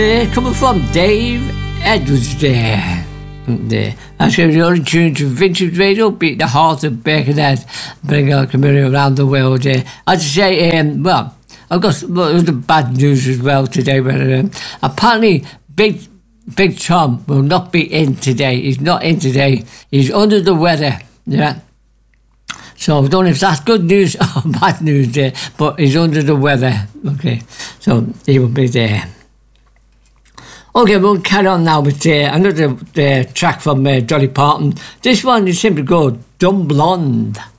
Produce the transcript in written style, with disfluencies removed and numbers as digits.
Coming from Dave Edwards there. That's you're in tune to Vintage Radio, beat the heart of Birkenhead, bring our community around the world. As I say, well, I've got other bad news as well today, but apparently Big Tom will not be in today. He's not in today. He's under the weather, yeah. So I don't know if that's good news or bad news there, but he's under the weather, okay. So he will be there. Okay, we'll carry on now with another track from Dolly Parton. This one is simply called Dumb Blonde.